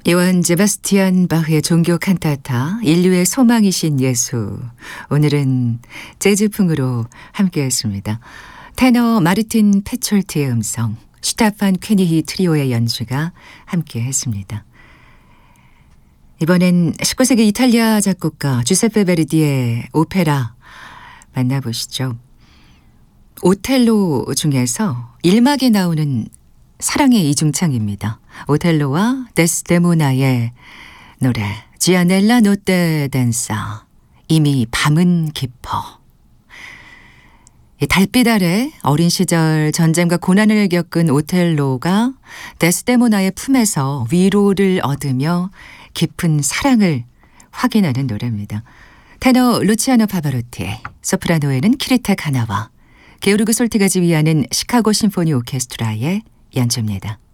요한 제바스티안 바흐의 종교 칸타타 인류의 소망이신 예수. 오늘은 재즈풍으로 함께했습니다. 테너 마르틴 페촐티의 음성, 슈타판 퀘니히 트리오의 연주가 함께했습니다. 이번엔 19세기 이탈리아 작곡가 주세페 베르디의 오페라 만나보시죠. 오텔로 중에서 1막에 나오는 사랑의 이중창입니다. 오텔로와 데스데모나의 노래 지아넬라 노떼 댄사. 이미 밤은 깊어. 달빛 아래 어린 시절 전쟁과 고난을 겪은 오텔로가 데스데모나의 품에서 위로를 얻으며 깊은 사랑을 확인하는 노래입니다. 테너 루치아노 파바로티, 소프라노에는 키리타 카나와, 게오르그 솔티가 지휘하는 시카고 심포니 오케스트라의 연주입니다.